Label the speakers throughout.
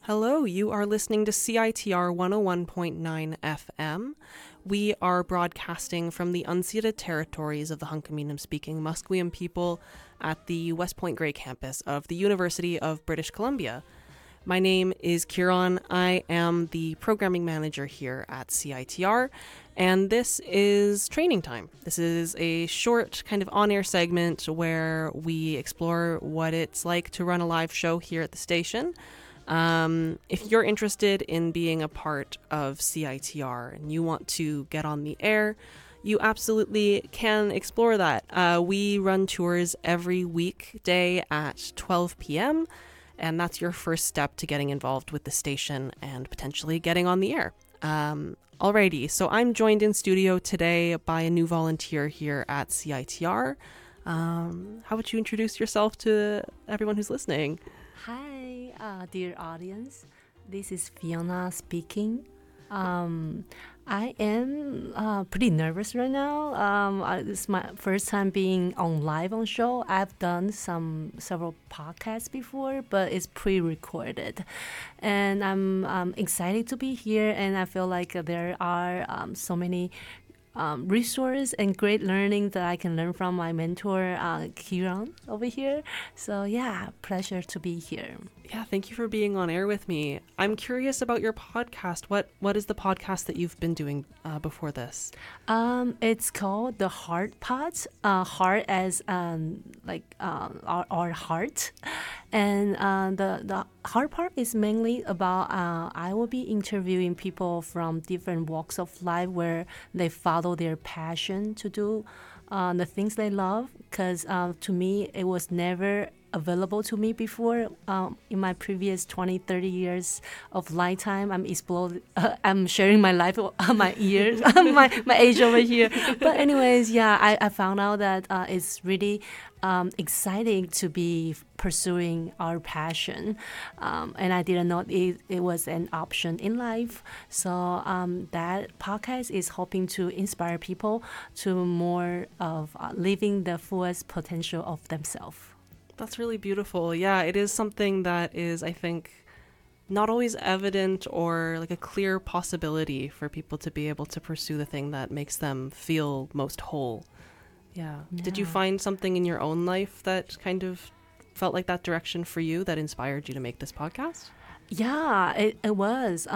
Speaker 1: Hello, you are listening to CITR 101.9 FM. We are broadcasting from the unceded territories of the Hunkaminam-speaking Musqueam people at the West Point Grey campus of the University of British Columbia. My name is Kieran. I am the programming manager here at CITR, and this is Training Time. This is a short kind of on-air segment where we explore what it's like to run a live show here at the station. If you're interested in being a part of CITR and you want to get on the air, you absolutely can explore that. We run tours every weekday at 12 p.m., and that's your first step to getting involved with the station and potentially getting on the air. Alrighty, so I'm joined in studio today by a new volunteer here at CITR. How would you introduce yourself to everyone who's listening?
Speaker 2: Hi, dear audience. This is Fiona speaking. I am pretty nervous right now. It's my first time being live on show. I've done several podcasts before, but it's pre-recorded, and I'm excited to be here. And I feel like there are so many resource and great learning that I can learn from my mentor, Kieran, over here. So yeah, pleasure to be here.
Speaker 1: Yeah, thank you for being on air with me. I'm curious about your podcast. What is the podcast that you've been doing before this?
Speaker 2: It's called the Heart Pod. Heart as our heart, and the Heart part is mainly about I will be interviewing people from different walks of life where they follow their passion to do the things they love. Because to me, it was never available to me before. In my previous 20-30 years of lifetime, I'm sharing my life, my years, my age over here. But anyways, yeah, I found out that it's really exciting to be pursuing our passion, and I didn't know it was an option in life. So that podcast is hoping to inspire people to more of living the fullest potential of themselves.
Speaker 1: That's really beautiful. Yeah, it is something that is, I think, not always evident or like a clear possibility for people to be able to pursue the thing that makes them feel most whole. Yeah. Did you find something in your own life that kind of felt like that direction for you that inspired you to make this podcast?
Speaker 2: Yeah, it was.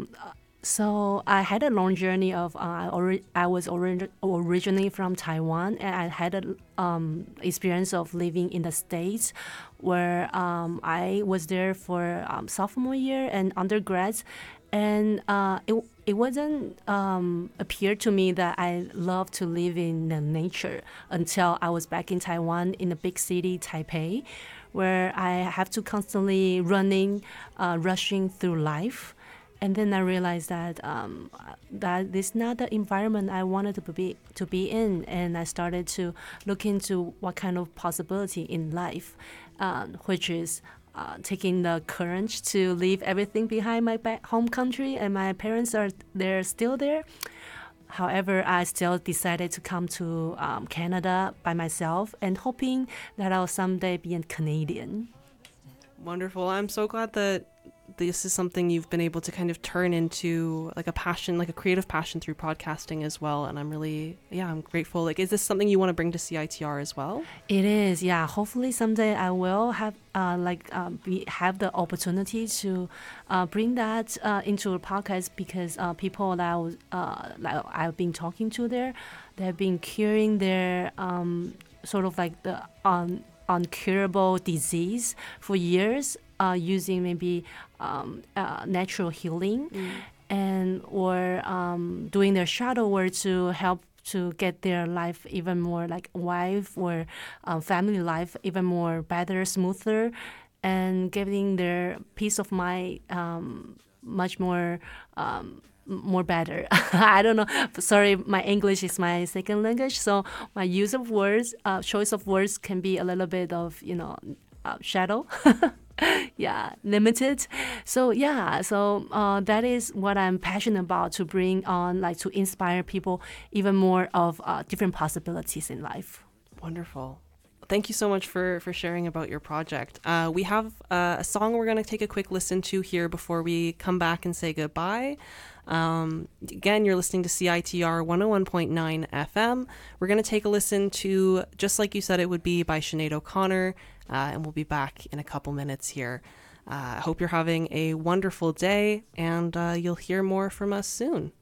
Speaker 2: So I had a long journey of I was originally from Taiwan, and I had an experience of living in the States, where I was there for sophomore year and undergrads, and it wasn't appear to me that I love to live in the nature until I was back in Taiwan in the big city Taipei, where I have to constantly rushing through life. And then I realized that that this is not the environment I wanted to be in, and I started to look into what kind of possibility in life, which is taking the courage to leave everything behind my home country, and my parents they're still there. However, I still decided to come to Canada by myself, and hoping that I'll someday be a Canadian.
Speaker 1: Wonderful. I'm so glad that this is something you've been able to kind of turn into like a passion, like a creative passion through podcasting as well. And I'm grateful. Like, is this something you want to bring to CITR as well?
Speaker 2: It is, yeah. Hopefully someday I will have have the opportunity to bring that into a podcast, because people that I've been talking to there, they've been curing their sort of like the uncurable disease for years, using maybe natural healing, and or doing their shadow work to help to get their life even more like wife or family life even more better, smoother, and giving their peace of mind much more better. I don't know. Sorry, my English is my second language, so my use of words, choice of words can be a little bit of shadow. Yeah, limited. So that is what I'm passionate about, to bring on, like, to inspire people even more of different possibilities in life.
Speaker 1: Wonderful. thank you so much for sharing about your project. We have a song we're going to take a quick listen to here before we come back and say goodbye. Again, you're listening to CITR 101.9 FM. We're going to take a listen to Just Like You Said It Would Be by Sinead O'Connor, and we'll be back in a couple minutes here. I hope you're having a wonderful day, and you'll hear more from us soon.